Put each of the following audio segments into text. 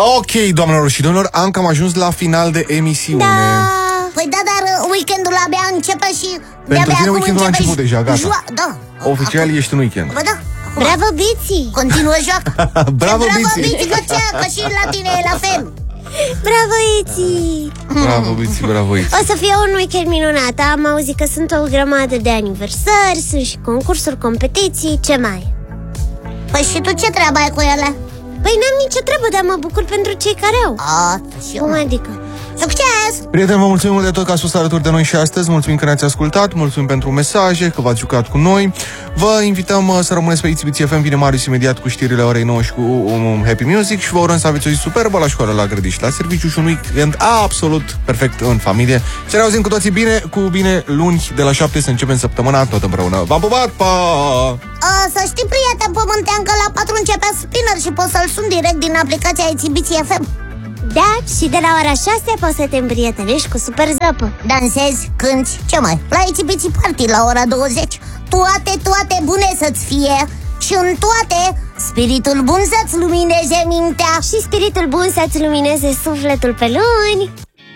Ok, doamnelor și domnilor, am cam ajuns la final de emisiune. Păi da, dar weekendul abia începe și... Pentru tine weekendul a început deja, gata. Da. Oficial ești în weekend. Bă, da. Bravo, Biții! Continuă joacă. Bravo, Biții! Că și la tine e la fel. Bravo, Iții! Bravo, Biții, bravo, Iții. O să fie un weekend minunat. Am auzit că sunt o grămadă de aniversări, sunt și concursuri, competiții, ce mai? Păi și tu ce treabă ai cu ele? Păi n-am nicio treabă, dar mă bucur pentru cei care au. Cum adică? Succes! Prieteni, vă mulțumim mult de tot că ați fost alături de noi și astăzi. Mulțumim că ne-ați ascultat, mulțumim pentru mesaje, că v-ați jucat cu noi. Vă invităm să rămâneți pe Itzy FM. Vine Marius imediat cu știrile orei 9 și cu Happy Music. Și vă urăm să aveți o zi superbă la școală, la grădiniță, la serviciu și un weekend absolut perfect în familie. Să ne auzim cu toții bine luni de la 7 să începem săptămâna tot împreună. V-am pupat, pa! Să știi, prieten pământean, că la 4 începea Spinner și poți să-l suni direct din aplicația Itzy FM. Da, și de la ora 6 poți să te împrietenești cu Super Zăpă. Dansezi, cânti, ce mai? La Itzy Party la ora 20. Toate bune să-ți fie. Și în toate, spiritul bun să-ți lumineze mintea. Și spiritul bun să-ți lumineze sufletul pe luni.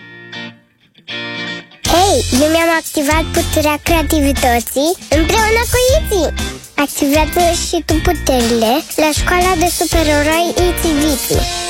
Hei, eu mi-am activat puterea creativității împreună cu Itzy. Activează și tu puterile la școala de supereroi Itzy Vitzy.